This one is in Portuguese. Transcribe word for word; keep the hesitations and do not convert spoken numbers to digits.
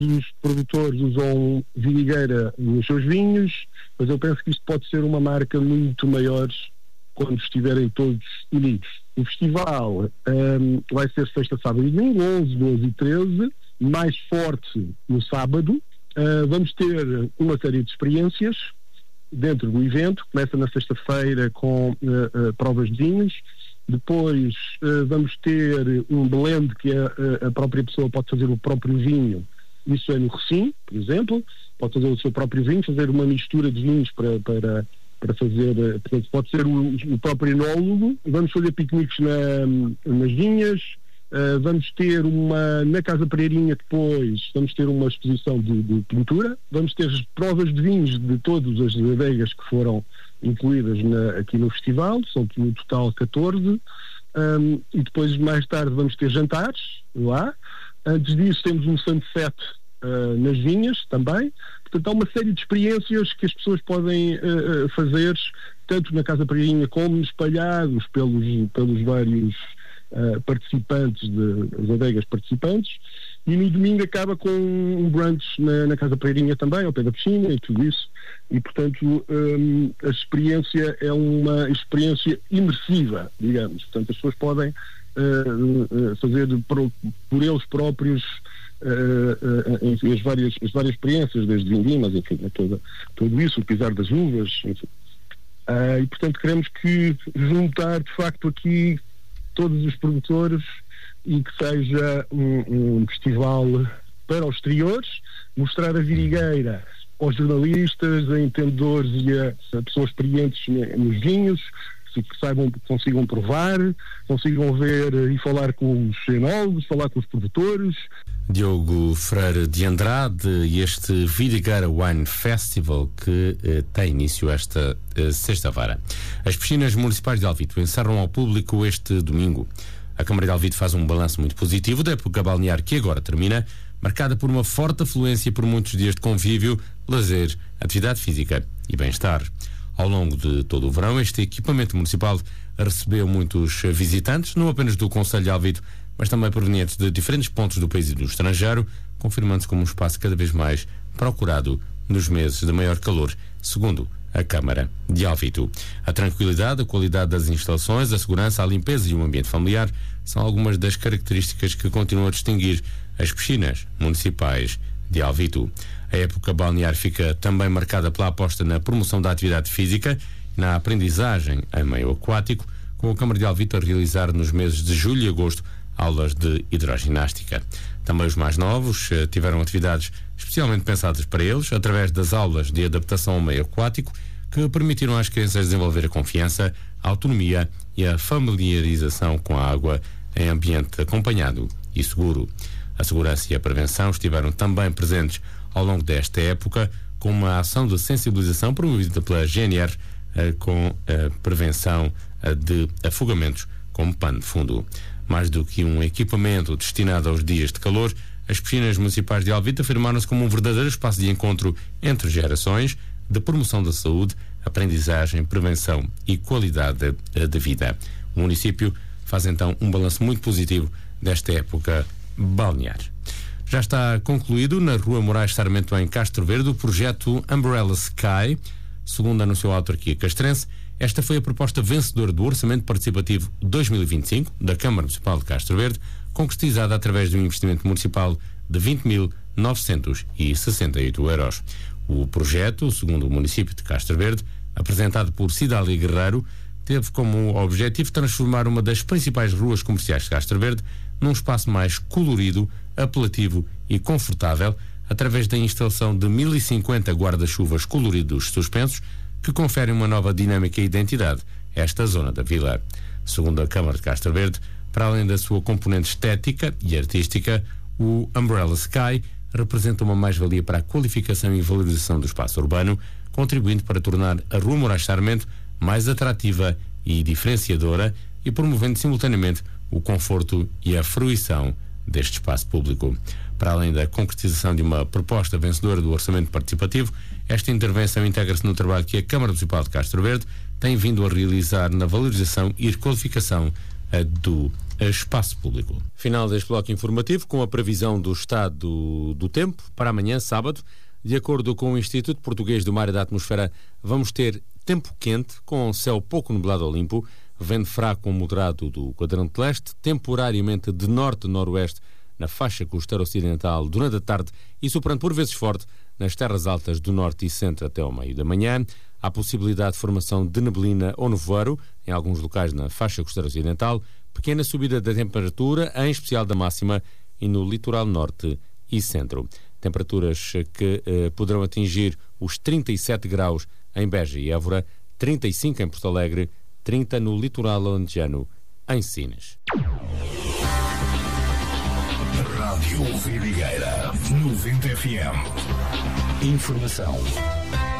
os produtores usam vidigueira nos seus vinhos, mas eu penso que isto pode ser uma marca muito maior quando estiverem todos unidos. O festival um, vai ser sexta, sábado e domingo, onze, doze e treze, mais forte no sábado. Uh, vamos ter uma série de experiências dentro do evento. Começa na sexta-feira com uh, uh, provas de vinhos. Depois uh, vamos ter um blend que a, a própria pessoa pode fazer o próprio vinho. Isso é no Recim, por exemplo. Pode fazer o seu próprio vinho, fazer uma mistura de vinhos para... para para fazer, portanto, pode ser o, o próprio enólogo. Vamos fazer piqueniques na, nas vinhas, uh, vamos ter uma, na Casa Pereirinha depois, vamos ter uma exposição de, de pintura, vamos ter provas de vinhos de todas as adegas que foram incluídas na, aqui no festival, são no total catorze, um, e depois mais tarde vamos ter jantares lá. Antes disso temos um sunset uh, nas vinhas também. Portanto, há uma série de experiências que as pessoas podem uh, fazer, tanto na Casa Pereirinha como espalhados pelos, pelos vários uh, participantes, de, as adegas participantes. E no domingo acaba com um brunch na, na Casa Pereirinha também, ao pé da piscina e tudo isso. E, portanto, um, a experiência é uma experiência imersiva, digamos. Portanto, as pessoas podem uh, uh, fazer por, por eles próprios Uh, uh, enfim, as, várias, as várias experiências, desde vindimas, enfim, toda, tudo isso, o pisar das uvas, enfim. Uh, e portanto queremos que juntar de facto aqui todos os produtores e que seja um, um festival para os exteriores, mostrar a vidigueira aos jornalistas, a entendedores e a, a pessoas experientes nos vinhos, que saibam, consigam provar, consigam ver e falar com os enólogos, falar com os produtores. Diogo Freire de Andrade e este Vidigueira Wine Festival que eh, tem início esta eh, sexta-feira. As piscinas municipais de Alvito encerram ao público este domingo. A Câmara de Alvito faz um balanço muito positivo da época balnear que agora termina, marcada por uma forte afluência por muitos dias de convívio, lazer, atividade física e bem-estar. Ao longo de todo o verão, este equipamento municipal recebeu muitos visitantes, não apenas do Concelho de Alvito, mas também provenientes de diferentes pontos do país e do estrangeiro, confirmando-se como um espaço cada vez mais procurado nos meses de maior calor, segundo a Câmara de Alvito. A tranquilidade, a qualidade das instalações, a segurança, a limpeza e o ambiente familiar são algumas das características que continuam a distinguir as piscinas municipais de Alvito. A época balnear fica também marcada pela aposta na promoção da atividade física e na aprendizagem em meio aquático, com a Câmara de Alvito a realizar nos meses de julho e agosto aulas de hidroginástica. Também os mais novos eh, tiveram atividades especialmente pensadas para eles, através das aulas de adaptação ao meio aquático, que permitiram às crianças desenvolver a confiança, a autonomia e a familiarização com a água em ambiente acompanhado e seguro. A segurança e a prevenção estiveram também presentes ao longo desta época, com uma ação de sensibilização promovida pela G N R eh, com a prevenção eh, de afogamentos como pano de fundo. Mais do que um equipamento destinado aos dias de calor, as piscinas municipais de Alvito afirmaram-se como um verdadeiro espaço de encontro entre gerações, de promoção da saúde, aprendizagem, prevenção e qualidade de, de vida. O município faz então um balanço muito positivo desta época balnear. Já está concluído na Rua Moraes Sarmento, em Castro Verde, o projeto Umbrella Sky. Segundo anunciou a autarquia castrense, esta foi a proposta vencedora do Orçamento Participativo dois mil e vinte e cinco da Câmara Municipal de Castro Verde, concretizada através de um investimento municipal de vinte mil novecentos e sessenta e oito euros. O projeto, segundo o município de Castro Verde, apresentado por Cidália Guerreiro, teve como objetivo transformar uma das principais ruas comerciais de Castro Verde num espaço mais colorido, apelativo e confortável, através da instalação de mil e cinquenta guarda-chuvas coloridos suspensos, que conferem uma nova dinâmica e identidade a esta zona da vila. Segundo a Câmara de Castro Verde, para além da sua componente estética e artística, o Umbrella Sky representa uma mais-valia para a qualificação e valorização do espaço urbano, contribuindo para tornar a Rua Moraes Sarmento mais atrativa e diferenciadora e promovendo simultaneamente o conforto e a fruição deste espaço público. Para além da concretização de uma proposta vencedora do Orçamento Participativo, esta intervenção integra-se no trabalho que a Câmara Municipal de Castro Verde tem vindo a realizar na valorização e requalificação uh, do espaço público. Final deste bloco informativo com a previsão do estado do tempo para amanhã, sábado. De acordo com o Instituto Português do Mar e da Atmosfera, vamos ter tempo quente, com céu pouco nublado ou limpo, vento fraco ou moderado do quadrante leste, temporariamente de norte-noroeste na faixa costeira ocidental durante a tarde e soprando por vezes forte nas terras altas do norte e centro até ao meio da manhã. Há possibilidade de formação de neblina ou nevoeiro em alguns locais na faixa costeira ocidental, pequena subida da temperatura, em especial da máxima, e no litoral norte e centro. Temperaturas que eh, poderão atingir os trinta e sete graus em Beja e Évora, trinta e cinco em Porto Alegre, trinta no litoral alentejano, em Sines. Rádio Vidigueira, noventa F M. Informação